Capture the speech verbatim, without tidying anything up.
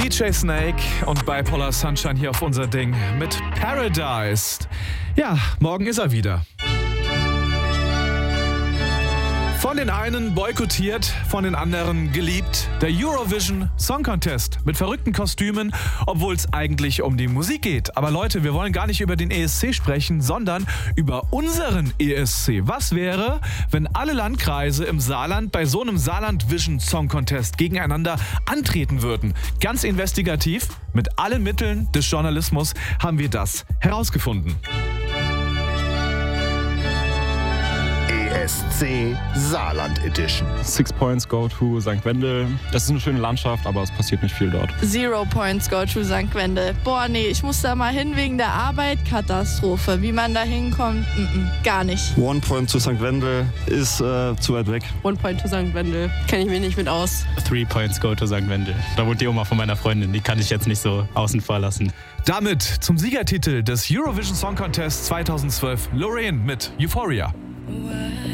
D J Snake und Bipolar Sunshine hier auf unser Ding mit Paradise. Ja, morgen ist er wieder. Von den einen boykottiert, von den anderen geliebt. Der Eurovision Song Contest mit verrückten Kostümen, obwohl es eigentlich um die Musik geht. Aber Leute, wir wollen gar nicht über den E S C sprechen, sondern über unseren E S C. Was wäre, wenn alle Landkreise im Saarland bei so einem Saarland Vision Song Contest gegeneinander antreten würden? Ganz investigativ, mit allen Mitteln des Journalismus haben wir das herausgefunden. E S C Saarland Edition. Six Points go to Sankt Wendel. Das ist eine schöne Landschaft, aber es passiert nicht viel dort. Zero Points go to Sankt Wendel. Boah, nee, ich muss da mal hin wegen der Arbeit. Katastrophe. Wie man da hinkommt, mm-mm, gar nicht. One Point zu Sankt Wendel ist äh, zu weit weg. One Point to Sankt Wendel. Kenne ich mich nicht mit aus. Three Points go to Sankt Wendel. Da wohnt die Oma von meiner Freundin. Die kann ich jetzt nicht so außen vor lassen. Damit zum Siegertitel des Eurovision Song Contest zweitausendzwölf Loreen mit Euphoria.